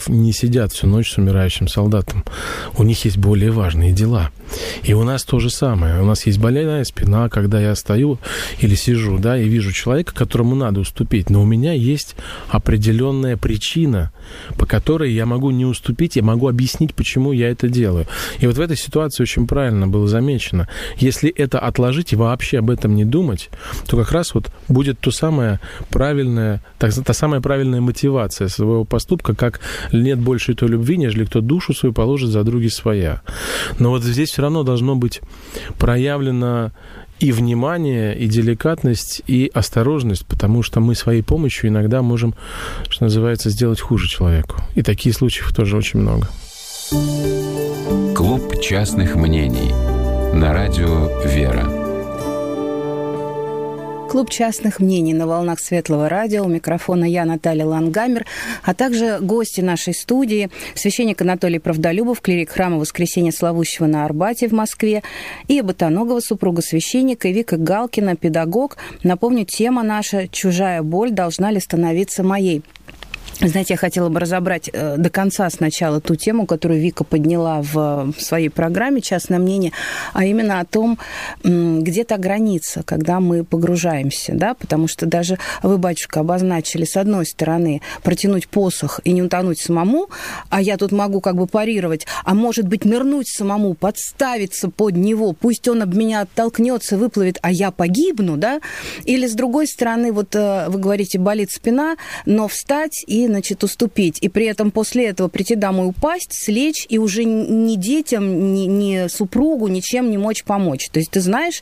не сидят всю ночь с умирающим солдатом. У них есть более важные дела. И у нас то же самое. У нас есть больная спина, когда я стою или сижу, да, и вижу человека, которому надо уступить. Но у меня есть определенная причина, по которой я могу не уступить, я могу объяснить, почему я это делаю. И вот в этой ситуации очень правильно было замечено. Если это отложить и вообще об этом не думать, то как раз вот будет та самая правильная мотивация своего поступка, как нет больше той любви, нежели кто душу свою положит за други своя. Но вот здесь все равно должно быть проявлено и внимание, и деликатность, и осторожность, потому что мы своей помощью иногда можем, что называется, сделать хуже человеку. И таких случаев тоже очень много. Клуб частных мнений на радио «Вера». Клуб частных мнений на волнах Светлого радио. У микрофона я, Наталья Лангамер, а также гости нашей студии: священник Анатолий Правдолюбов, клирик храма Воскресения Славущего на Арбате в Москве, и Ботаногова, супруга священника, и Вика Галкина, педагог. Напомню, тема наша «Чужая боль должна ли становиться моей?». Знаете, я хотела бы разобрать до конца сначала ту тему, которую Вика подняла в своей программе «Частное мнение», а именно о том, где та граница, когда мы погружаемся, да, потому что даже вы, батюшка, обозначили, с одной стороны, протянуть посох и не утонуть самому, а я тут могу как бы парировать, а может быть нырнуть самому, подставиться под него, пусть он об меня оттолкнется, выплывет, а я погибну, да, или с другой стороны, вот вы говорите, болит спина, но встать и, значит, уступить. И при этом после этого прийти домой, упасть, слечь, и уже ни детям, ни супругу ничем не мочь помочь. То есть ты знаешь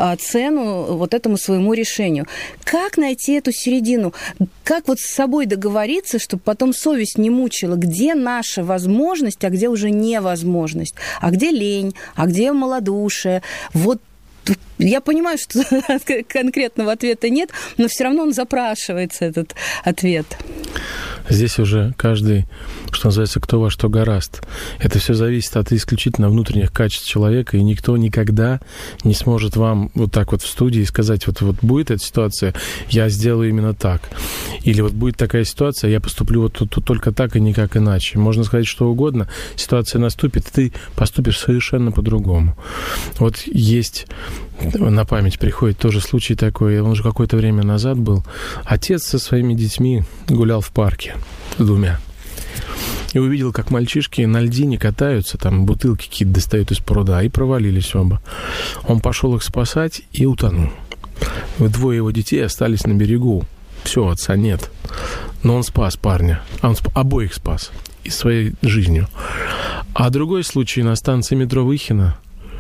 цену вот этому своему решению. Как найти эту середину? Как вот с собой договориться, чтобы потом совесть не мучила? Где наша возможность, а где уже невозможность? А где лень? А где малодушие? Вот я понимаю, что конкретного ответа нет, но все равно он запрашивается, этот ответ. Здесь уже каждый, что называется, кто во что горазд. Это все зависит от исключительно внутренних качеств человека, и никто никогда не сможет вам вот так вот в студии сказать, вот будет эта ситуация, я сделаю именно так. Или вот будет такая ситуация, я поступлю вот тут только так и никак иначе. Можно сказать что угодно, ситуация наступит, ты поступишь совершенно по-другому. Вот есть... На память приходит тоже случай такой, он уже какое-то время назад был. Отец со своими детьми гулял в парке с двумя. И увидел, как мальчишки на льдине катаются, там бутылки какие-то достают из пруда, и провалились оба. Он пошел их спасать и утонул. Двое его детей остались на берегу. Все, отца нет. Но он спас парня. Он обоих спас. И своей жизнью. А другой случай на станции метро Выхино.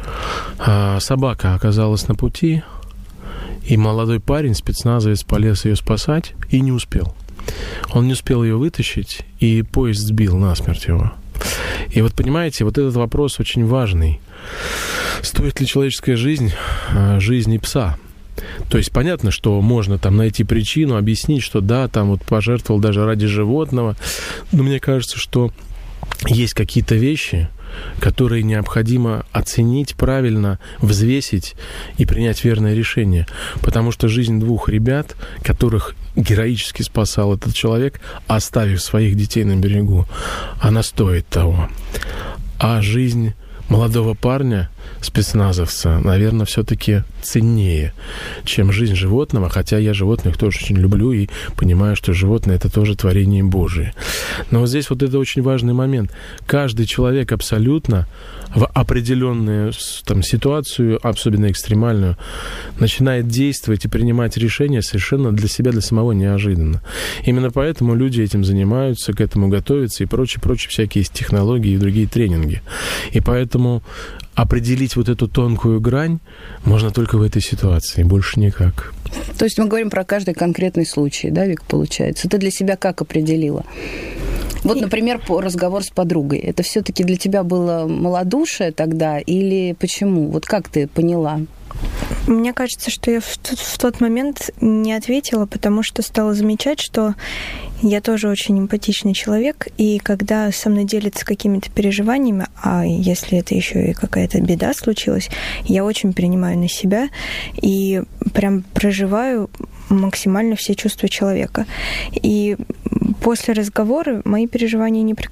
Собака оказалась на пути, и молодой парень, спецназовец, полез ее спасать и не успел. Он не успел ее вытащить, и поезд сбил насмерть его. И вот понимаете, вот этот вопрос очень важный. Стоит ли человеческая жизнь жизни пса? То есть понятно, что можно там найти причину, объяснить, что да, там вот пожертвовал даже ради животного. Но мне кажется, что есть какие-то вещи, которые необходимо оценить правильно, взвесить и принять верное решение. Потому что жизнь двух ребят, которых героически спасал этот человек, оставив своих детей на берегу, она стоит того. А жизнь молодого парня, спецназовца, наверное, все-таки ценнее, чем жизнь животного, хотя я животных тоже очень люблю и понимаю, что животное — это тоже творение Божие. Но вот здесь вот это очень важный момент. Каждый человек абсолютно в определенную там ситуацию, особенно экстремальную, начинает действовать и принимать решения совершенно для себя, для самого неожиданно. Именно поэтому люди этим занимаются, к этому готовятся и прочие всякие есть технологии и другие тренинги. И поэтому определить вот эту тонкую грань можно только в этой ситуации, больше никак. То есть мы говорим про каждый конкретный случай, да, Вик, получается? Ты для себя как определила? Вот, например, разговор с подругой. Это все-таки для тебя было малодушие тогда или почему? Вот как ты поняла? Мне кажется, что я в тот момент не ответила, потому что стала замечать, что я тоже очень эмпатичный человек, и когда со мной делятся какими-то переживаниями, а если это еще и какая-то беда случилась, я очень принимаю на себя и прям проживаю максимально все чувства человека. И после разговора мои переживания не